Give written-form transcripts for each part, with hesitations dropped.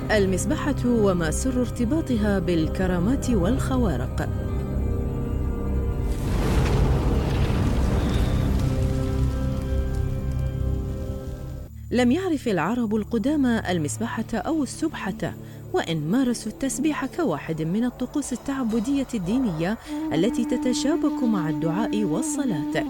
المسبحة وما سر ارتباطها بالكرامات والخوارق. لم يعرف العرب القدامى المسبحة أو السبحة، وإن مارسوا التسبيح كواحد من الطقوس التعبدية الدينية التي تتشابك مع الدعاء والصلاة.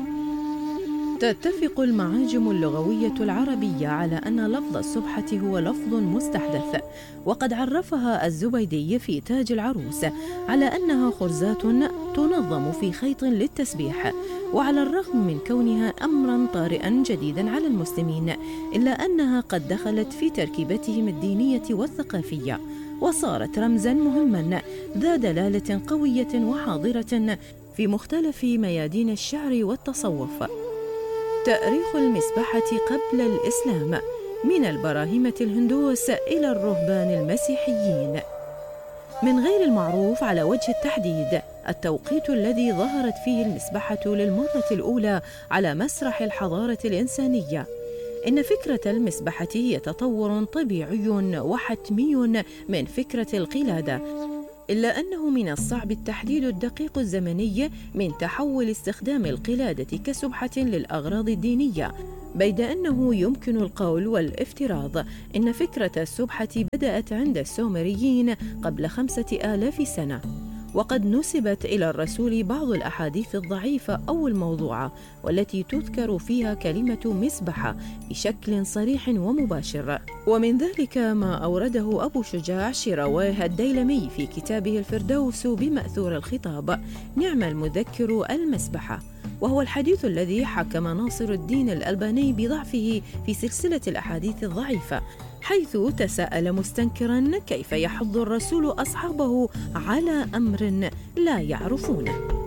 تتفق المعاجم اللغوية العربية على أن لفظ السبحة هو لفظ مستحدث، وقد عرفها الزبيدي في تاج العروس على أنها خرزات تنظم في خيط للتسبيح. وعلى الرغم من كونها أمرا طارئا جديدا على المسلمين، إلا أنها قد دخلت في تركيبتهم الدينية والثقافية، وصارت رمزا مهما ذا دلالة قوية وحاضرة في مختلف ميادين الشعر والتصوف. تأريخ المسبحة قبل الإسلام، من البراهمة الهندوس إلى الرهبان المسيحيين. من غير المعروف على وجه التحديد التوقيت الذي ظهرت فيه المسبحة للمرة الأولى على مسرح الحضارة الإنسانية. إن فكرة المسبحة هي تطور طبيعي وحتمي من فكرة القلادة، إلا أنه من الصعب التحديد الدقيق الزمني من تحول استخدام القلادة كسبحة للأغراض الدينية، بيد أنه يمكن القول والافتراض إن فكرة السبحة بدأت عند السومريين قبل 5000 سنة، وقد نسبت إلى الرسول بعض الأحاديث الضعيفة أو الموضوعة والتي تذكر فيها كلمة مسبحة بشكل صريح ومباشر. ومن ذلك ما أورده أبو شجاع شيراويه الديلمي في كتابه الفردوس بمأثور الخطاب: نعم المذكر المسبحة، وهو الحديث الذي حكم ناصر الدين الألباني بضعفه في سلسلة الأحاديث الضعيفة، حيث تساءل مستنكرا كيف يحض الرسول أصحابه على أمر لا يعرفونه.